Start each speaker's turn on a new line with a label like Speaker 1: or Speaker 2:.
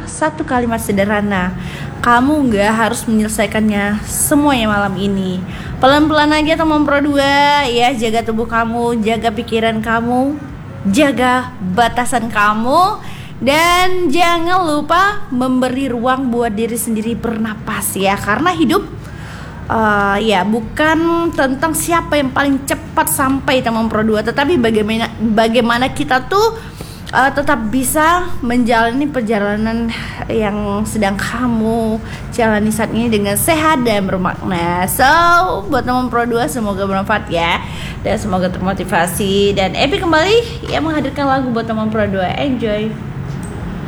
Speaker 1: satu kalimat sederhana. Kamu nggak harus menyelesaikannya semuanya malam ini. Pelan-pelan aja teman Pro 2 ya. Jaga tubuh kamu, jaga pikiran kamu, jaga batasan kamu. Dan jangan lupa memberi ruang buat diri sendiri bernapas ya. Karena hidup ya bukan tentang siapa yang paling cepat sampai teman Pro 2, tetapi bagaimana kita tuh tetap bisa menjalani perjalanan yang sedang kamu jalani saat ini dengan sehat dan bermakna. So, buat teman Pro 2 semoga bermanfaat ya, dan semoga termotivasi. Dan Epi kembali yang menghadirkan lagu buat teman Pro 2. Enjoy.